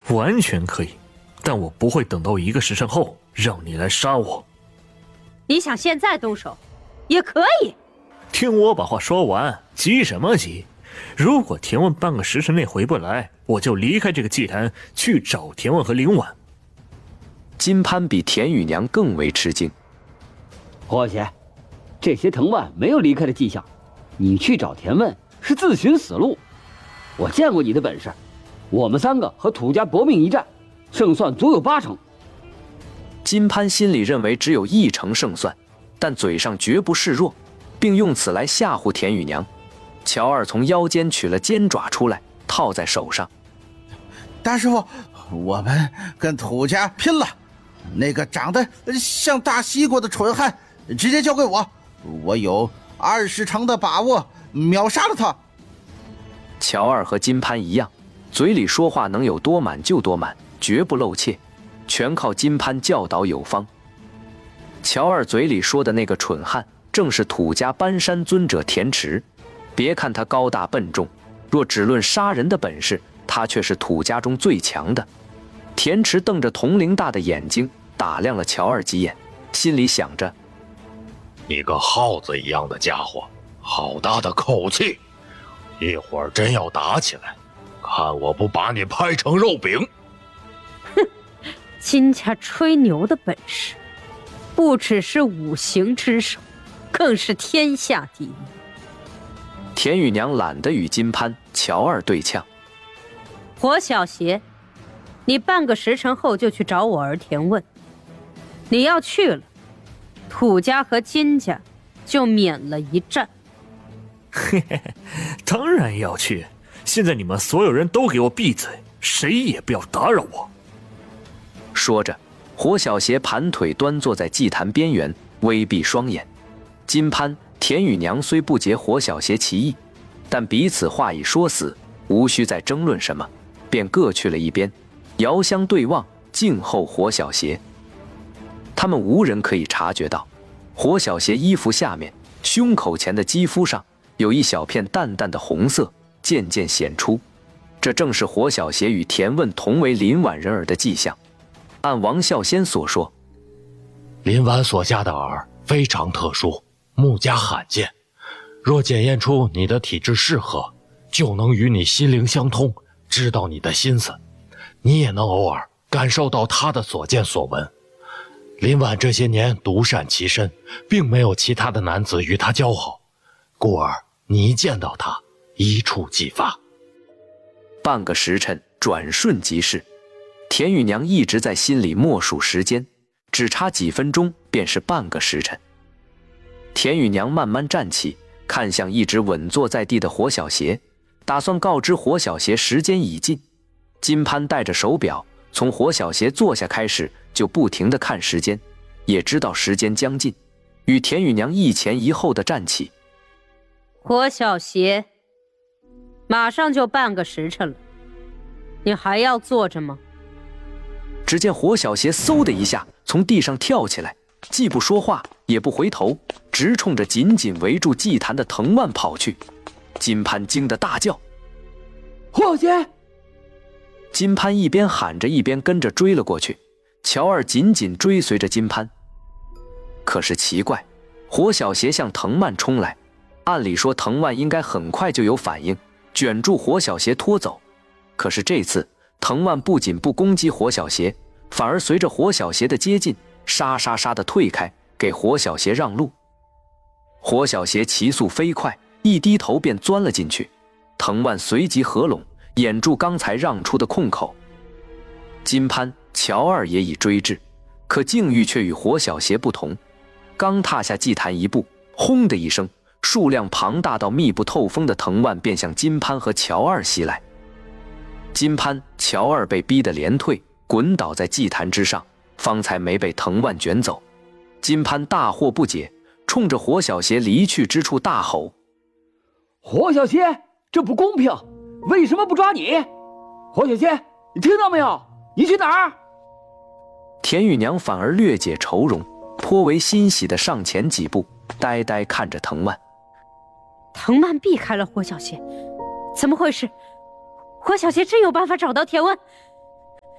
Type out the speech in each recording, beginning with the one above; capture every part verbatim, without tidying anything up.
完全可以，但我不会等到一个时辰后让你来杀我。 你想现在动手，也可以。 听我把话说完，急什么急？如果田问半个时辰内回不来，我就离开这个祭坛去找田问和林婉。 金潘比田雨娘更为吃惊。 火小邪，这些藤蔓没有离开的迹象，你去找田问是自寻死路。我见过你的本事，我们三个和土家搏命一战，胜算足有八成。 金潘心里认为只有一成胜算，但嘴上绝不示弱，并用此来吓唬田雨娘。乔二从腰间取了尖爪出来，套在手上。 大师傅，我们跟土家拼了！那个长得像大西瓜的蠢汉，直接交给我，我有二十成的把握秒杀了他。 乔二和金潘一样，嘴里说话能有多满就多满，绝不露怯，全靠金潘教导有方。乔二嘴里说的那个蠢汉，正是土家搬山尊者田池。别看他高大笨重，若只论杀人的本事，他却是土家中最强的。田池瞪着铜铃大的眼睛打量了乔二几眼，心里想着： 你个耗子一样的家伙，好大的口气！一会儿真要打起来，看我不把你拍成肉饼！ 哼，金家吹牛的本事，不只是五行之首，更是天下第一。 田雨娘懒得与金潘、乔二对呛。 火小邪，你半个时辰后就去找我儿田问。你要去了，土家和金家就免了一战。 嘿嘿嘿，当然要去！现在你们所有人都给我闭嘴，谁也不要打扰我。 说着，火小邪盘腿端坐在祭坛边缘，微闭双眼。金潘、田雨娘虽不解火小邪其意，但彼此话已说死，无需再争论什么，便各去了一边，遥相对望，静候火小邪。他们无人可以察觉到，火小邪衣服下面、胸口前的肌肤上有一小片淡淡的红色，渐渐显出，这正是火小邪与田问同为林婉人儿的迹象。按王啸仙所说， 林婉所下的饵非常特殊，目家罕见，若检验出你的体质适合，就能与你心灵相通，知道你的心思，你也能偶尔感受到他的所见所闻。林婉这些年独善其身，并没有其他的男子与他交好，故而你一见到他，一触即发。 半个时辰转瞬即逝，田雨娘一直在心里默数时间，只差几分钟便是半个时辰。田雨娘慢慢站起，看向一直稳坐在地的火小邪，打算告知火小邪时间已尽。金潘带着手表，从火小邪坐下开始就不停地看时间，也知道时间将近，与田雨娘一前一后地站起。 火小邪，马上就半个时辰了，你还要坐着吗？ 只见火小邪嗖的一下从地上跳起来，既不说话也不回头，直冲着紧紧围住祭坛的藤蔓跑去。金潘惊得大叫： 火小邪！ 金潘一边喊着一边跟着追了过去，乔二紧紧追随着金潘。可是奇怪，火小邪向藤蔓冲来，按理说藤蔓应该很快就有反应，卷住火小邪拖走。可是这次藤蔓不仅不攻击火小邪，反而随着火小邪的接近，沙沙沙地退开，给火小邪让路。火小邪骑速飞快，一低头便钻了进去，藤蔓随即合拢，掩住刚才让出的空口。金潘、乔二也已追至，可境遇却与火小邪不同。刚踏下祭坛一步，轰的一声，数量庞大到密不透风的藤蔓便向金潘和乔二袭来。金潘、乔二被逼得连退，滚倒在祭坛之上，方才没被藤蔓卷走。金潘大惑不解，冲着火小邪离去之处大吼： 火小邪，这不公平，为什么不抓你？火小邪，你听到没有？你去哪儿？ 田雨娘反而略解愁容，颇为欣喜地上前几步，呆呆看着藤蔓。 藤蔓避开了火小邪，怎么回事？火小邪真有办法找到田问？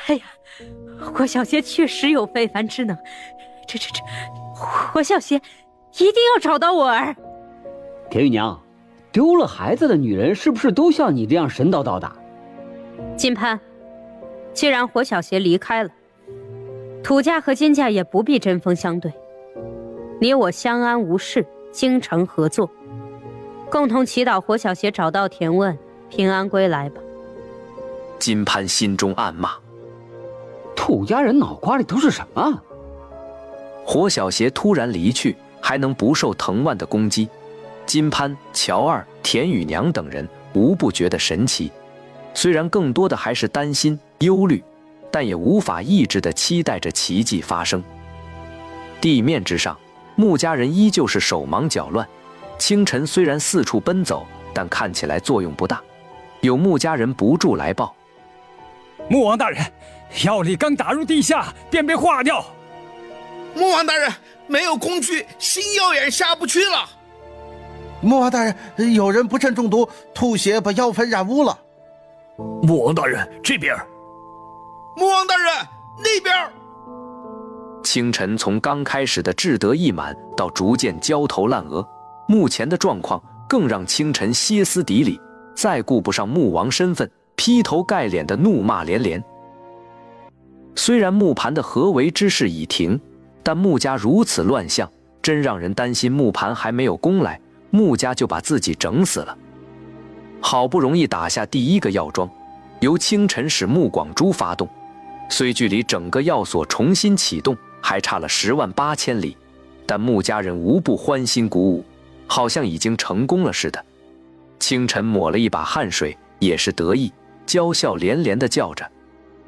哎呀，火小邪确实有非凡之能，这这这，火小邪一定要找到我儿。 田玉娘，丢了孩子的女人是不是都像你这样神叨叨的？ 金潘，既然火小邪离开了，土家和金家也不必针锋相对，你我相安无事，精诚合作，共同祈祷火小邪找到田问，平安归来吧。 金潘心中暗骂： 土家人脑瓜里都是什么？ 火小邪突然离去，还能不受藤蔓的攻击？金潘、乔二、田雨娘等人无不觉得神奇，虽然更多的还是担心、忧虑，但也无法抑制地期待着奇迹发生。地面之上，穆家人依旧是手忙脚乱。清晨虽然四处奔走，但看起来作用不大。有穆家人不住来报： 穆王大人，药力刚打入地下，便被化掉。 穆王大人，没有工具，新药眼下不去了。穆王大人，有人不慎中毒，吐血把药粉染污了。 穆王大人，这边。 穆王大人，那边。 清晨从刚开始的志得意满到逐渐焦头烂额，目前的状况更让清晨歇斯底里，再顾不上穆王身份，劈头盖脸的怒骂连连。虽然木盘的合围之事已停，但穆家如此乱象，真让人担心木盘还没有攻来，穆家就把自己整死了。好不容易打下第一个药庄，由清晨使穆广珠发动，虽距离整个药所重新启动还差了十万八千里，但穆家人无不欢欣鼓舞，好像已经成功了似的。清晨抹了一把汗水，也是得意，娇笑连连地叫着：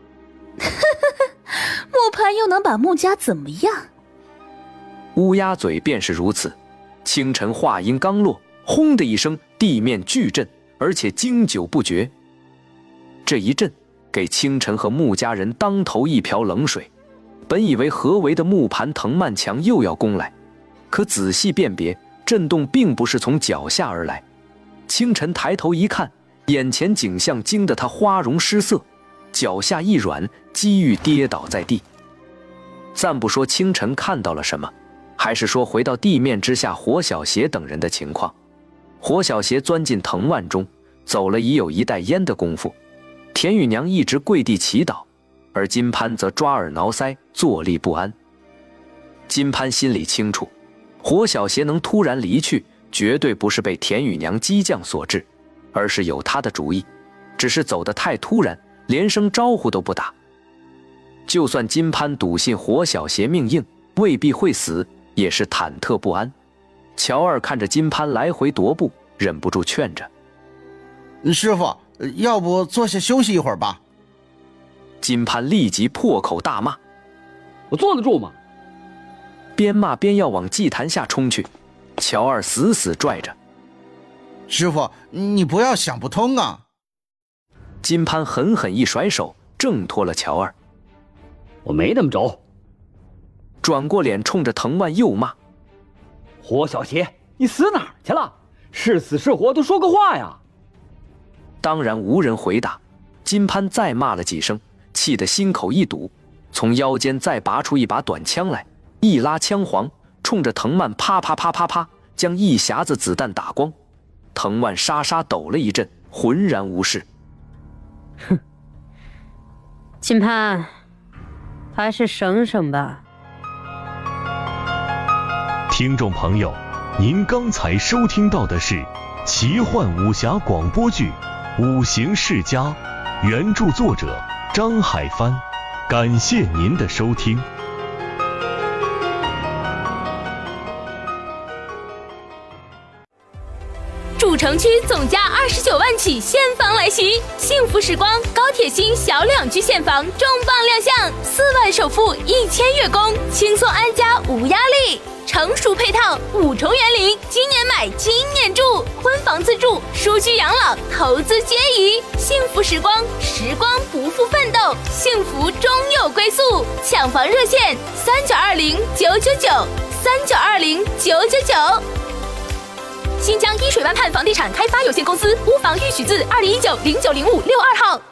木盘又能把穆家怎么样？ 乌鸦嘴便是如此。清晨话音刚落，轰的一声，地面巨震，而且经久不绝。这一震给清晨和穆家人当头一瓢冷水。本以为合围的木盘藤蔓墙又要攻来，可仔细辨别，震动并不是从脚下而来。清晨抬头一看，眼前景象惊得他花容失色，脚下一软，机遇跌倒在地。暂不说清晨看到了什么，还是说回到地面之下火小邪等人的情况。火小邪钻进藤蔓中，走了已有一袋烟的功夫。田雨娘一直跪地祈祷，而金潘则抓耳挠腮，坐立不安。金潘心里清楚，火小邪能突然离去，绝对不是被田雨娘激将所致，而是有他的主意，只是走得太突然，连声招呼都不打。就算金潘笃信火小邪命硬，未必会死，也是忐忑不安。乔二看着金潘来回踱步，忍不住劝着： 师傅，要不坐下休息一会儿吧？ 金潘立即破口大骂： 我坐得住吗？ 边骂边要往祭坛下冲去。乔二死死拽着： 师傅，你不要想不通啊！ 金潘狠狠一甩手，挣脱了乔二。 我没那么轴。 转过脸冲着藤蔓又骂： 火小邪，你死哪儿去了？是死是活都说个话呀！ 当然无人回答。金潘再骂了几声，气得心口一堵，从腰间再拔出一把短枪来，一拉枪簧，冲着藤蔓啪啪啪啪啪，将一匣子子弹打光。藤蔓沙沙抖了一阵，浑然无事。 哼，金潘，还是省省吧。 听众朋友，您刚才收听到的是奇幻武侠广播剧《五行世家》，原著作者张海帆，感谢您的收听。 主城区总价二十九万起现房来袭，幸福时光高铁新小两居现房重磅亮相，四万首付，一千月供，轻松安家无压力。成熟配套，五重园林，今年买今年住，婚房自住，舒居养老，投资皆宜。幸福时光，时光不负奋斗，幸福终有归宿。抢房热线：三九二零九九九，三九二零九九九。新疆依水湾畔房地产开发有限公司屋房预许字二零一九零九零五六二号。